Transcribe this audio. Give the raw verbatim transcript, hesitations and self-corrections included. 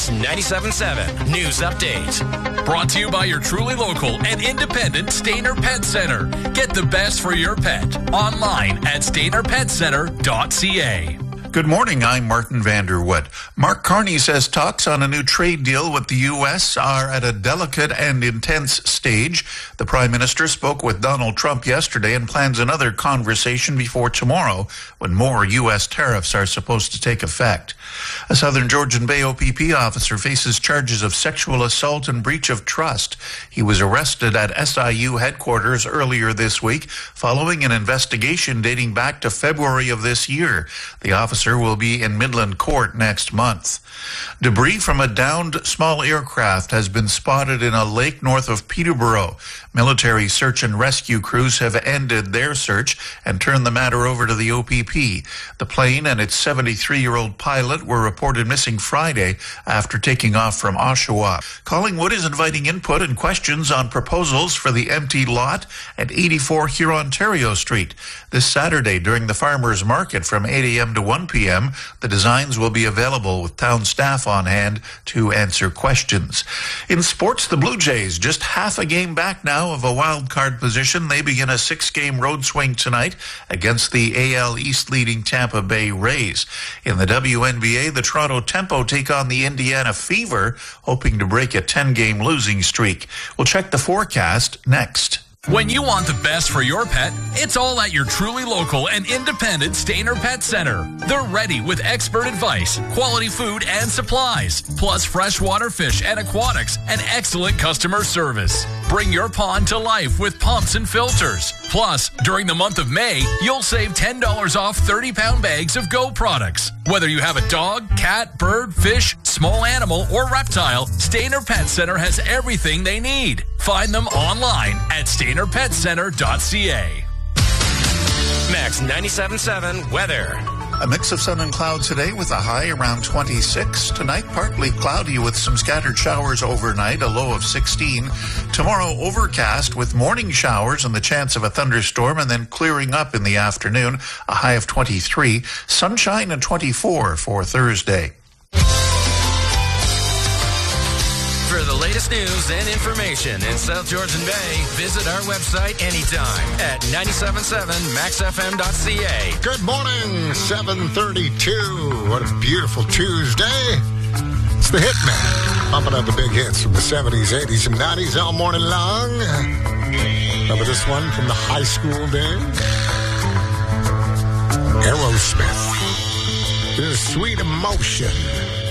Max ninety-seven point seven News Update. Brought to you by your truly local and independent Stainer Pet Center. Get the best for your pet online at stainer pet center dot c a. Good morning, I'm Martin Vanderwood. Mark Carney says talks on a new trade deal with the U S are at a delicate and intense stage. The Prime Minister spoke with Donald Trump yesterday and plans another conversation before tomorrow when more U S tariffs are supposed to take effect. A Southern Georgian Bay O P P officer faces charges of sexual assault and breach of trust. He was arrested at S I U headquarters earlier this week following an investigation dating back to February of this year. The officer will be in Midland Court next month. Debris from a downed small aircraft has been spotted in a lake north of Peterborough. Military search and rescue crews have ended their search and turned the matter over to the O P P. The plane and its seventy-three-year-old pilot were reported missing Friday after taking off from Oshawa. Collingwood is inviting input and questions on proposals for the empty lot at eighty-four Hurontario Street. This Saturday during the Farmers Market from eight a.m. to one p.m., the designs will be available with town staff on hand to answer questions. In sports, the Blue Jays just half a game back now of a wild card position. They begin a six-game road swing tonight against the A L East leading Tampa Bay Rays. In the W N B A, the Toronto Tempo take on the Indiana Fever, hoping to break a ten-game losing streak. We'll check the forecast next. When you want the best for your pet, it's all at your truly local and independent Stainer Pet Center. They're ready with expert advice, quality food and supplies, plus freshwater fish and aquatics and excellent customer service. Bring your pond to life with pumps and filters. Plus, during the month of May, you'll save ten dollars off thirty-pound bags of Go products. Whether you have a dog, cat, bird, fish, small animal, or reptile, Stainer Pet Center has everything they need. Find them online at stainer pet center dot c a. Max ninety-seven point seven weather. A mix of sun and clouds today with a high around twenty-six. Tonight, partly cloudy with some scattered showers overnight, a low of sixteen. Tomorrow, overcast with morning showers and the chance of a thunderstorm, and then clearing up in the afternoon, a high of twenty-three. Sunshine and twenty-four for Thursday. For the latest news and information in South Georgian Bay, visit our website anytime at ninety-seven point seven max f m dot c a. Good morning, seven thirty-two. What a beautiful Tuesday. It's the Hitman, pumping out the big hits from the seventies, eighties, and nineties all morning long. Remember this one from the high school days? Aerosmith. This is Sweet Emotion.